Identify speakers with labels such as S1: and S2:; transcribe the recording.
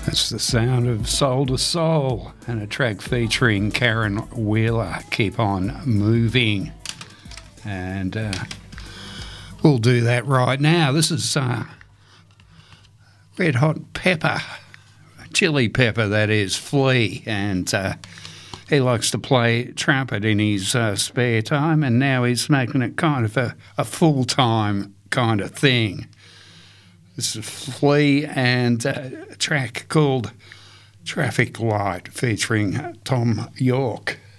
S1: That's the sound of Soul to Soul and a track featuring Karen Wheeler, Keep On Moving. And we'll do that right now. This is Red Hot Pepper, Chili Pepper, that is, Flea. And he likes to play trumpet in his spare time, and now he's making it kind of a full-time kind of thing. This is Flea and a track called Traffic Light featuring Tom York.